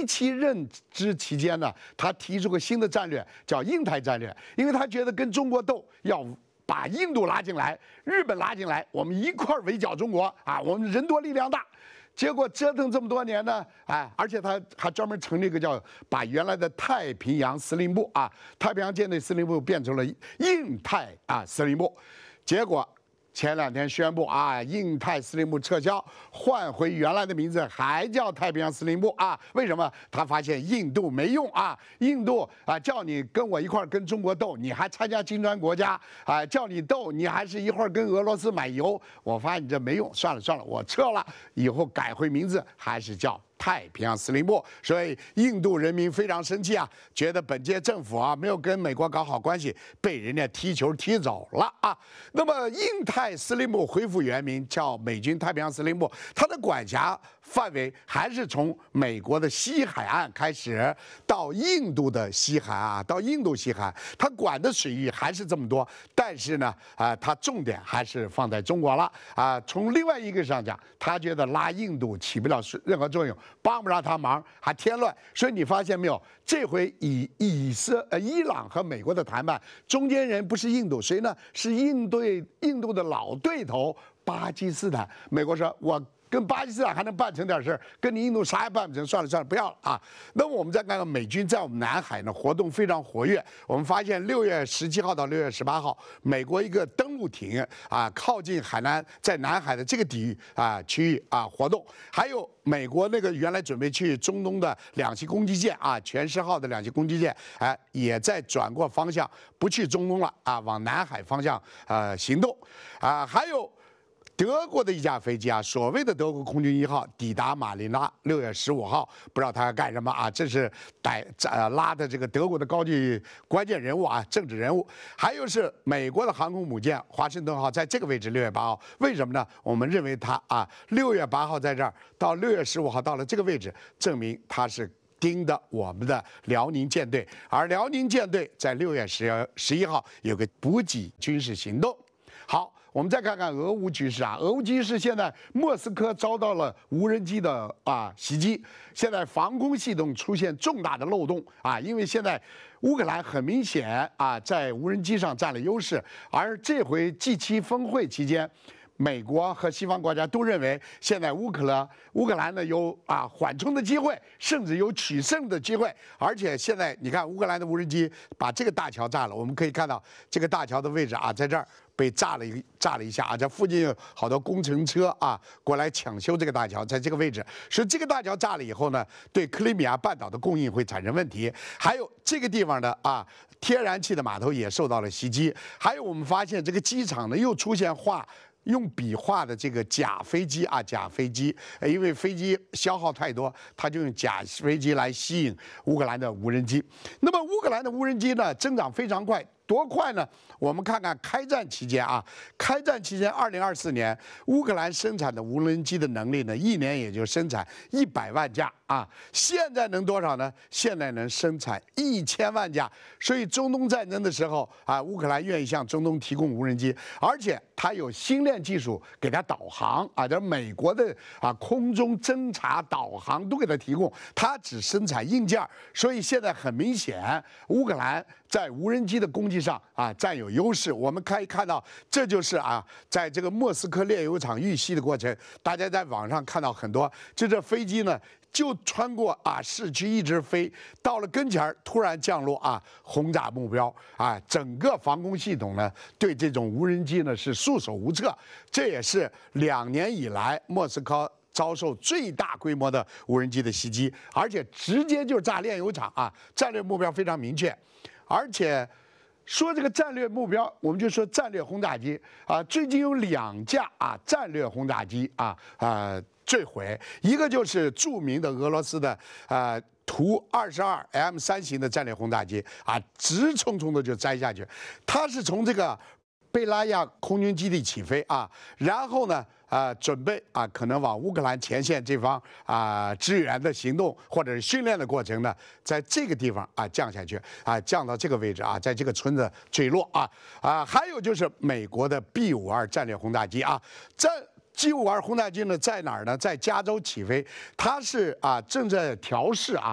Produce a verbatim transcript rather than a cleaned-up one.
一期任职期间呢，他提出个新的战略，叫印太战略，因为他觉得跟中国斗要。 把印度拉进来，日本拉进来，我们一块儿围剿中国啊！我们人多力量大。结果折腾这么多年呢，哎，而且他还专门成立一个叫把原来的太平洋司令部啊，太平洋舰队司令部变成了印太啊司令部。结果前两天宣布啊，印太司令部撤销，换回原来的名字，还叫太平洋司令部啊？为什么？他发现印度没用啊，印度啊，叫你跟我一块儿跟中国斗，你还参加金砖国家啊？叫你斗，你还是一会儿跟俄罗斯买油。我发现你这没用，算了算了，我撤了，以后改回名字，还是叫。 太平洋司令部，所以印度人民非常生气啊，觉得本届政府啊没有跟美国搞好关系，被人家踢球踢走了啊。那么印太司令部恢复原名叫美军太平洋司令部，它的管辖范围还是从美国的西海岸开始，到印度的西海岸，到印度西海岸，它管的水域还是这么多，但是呢，啊、呃，它重点还是放在中国了啊、呃。从另外一个上讲，他觉得拉印度起不了任何作用。 帮不上他忙，还添乱，所以你发现没有？这回以以色呃伊朗和美国的谈判，中间人不是印度，谁呢？是印度印度的老对头巴基斯坦。美国说，我。 跟巴基斯坦还能办成点事儿，跟你印度啥也办不成，算了算了，不要了啊。那么我们再看看美军在我们南海呢活动非常活跃。我们发现六月十七号到六月十八号，美国一个登陆艇啊靠近海南，在南海的这个地域啊区域啊活动，还有美国那个原来准备去中东的两栖攻击舰啊全世号的两栖攻击舰，哎也在转过方向，不去中东了啊，往南海方向呃行动啊，还有。 德国的一架飞机啊，所谓的德国空军一号抵达马尼拉，六月十五号，不知道他要干什么啊？这是逮呃拉的这个德国的高级关键人物啊，政治人物。还有是美国的航空母舰华盛顿号，在这个位置，六月八号，为什么呢？我们认为它啊，六月八号在这儿，到六月十五号到了这个位置，证明它是。 盯的我们的辽宁舰队，而辽宁舰队在六月十十一号有个补给军事行动。好，我们再看看俄乌局势啊，俄乌局势现在莫斯科遭到了无人机的啊袭击，现在防空系统出现重大的漏洞啊，因为现在乌克兰很明显啊在无人机上占了优势，而这回 G 七峰会期间。 美国和西方国家都认为，现在乌克兰乌克兰呢有啊缓冲的机会，甚至有取胜的机会。而且现在你看，乌克兰的无人机把这个大桥炸了，我们可以看到这个大桥的位置啊，在这儿被炸了一炸了一下啊，这附近有好多工程车啊过来抢修这个大桥，在这个位置。所以这个大桥炸了以后呢，对克里米亚半岛的供应会产生问题。还有这个地方的啊天然气的码头也受到了袭击。还有我们发现这个机场呢又出现画。 用笔画的这个假飞机啊，假飞机，因为飞机消耗太多，他就用假飞机来吸引乌克兰的无人机。那么乌克兰的无人机呢，增长非常快，多快呢？我们看看开战期间啊，开战期间，二零二四年乌克兰生产的无人机的能力呢，一年也就生产一百万架啊。现在能多少呢？现在能生产一千万架。所以中东战争的时候啊，乌克兰愿意向中东提供无人机，而且它有星链技术给它导航啊，这美国的啊空中侦察导航都给它提供，它只生产硬件，所以现在很明显，乌克兰在无人机的攻击上啊占有优势。我们可以看到，这就是啊，在这个莫斯科炼油厂遇袭的过程，大家在网上看到很多，就这飞机呢。 就穿过啊市区一直飞，到了跟前儿突然降落啊，轰炸目标啊，整个防空系统呢对这种无人机呢是束手无策，这也是两年以来莫斯科遭受最大规模的无人机的袭击，而且直接就炸炼油厂啊，战略目标非常明确，而且。 说这个战略目标，我们就说战略轰炸机啊，最近有两架啊战略轰炸机啊啊坠毁，一个就是著名的俄罗斯的呃图二十二 M 三型的战略轰炸机啊，直冲冲的就栽下去，它是从这个贝拉亚空军基地起飞啊，然后呢。 啊、呃，准备啊，可能往乌克兰前线这方啊、呃、支援的行动或者是训练的过程呢，在这个地方啊降下去啊，降到这个位置啊，在这个村子坠落啊啊，还有就是美国的 B 五二战略轰炸机啊，在 B 五二轰炸机呢在哪儿呢？在加州起飞，它是啊正在调试啊。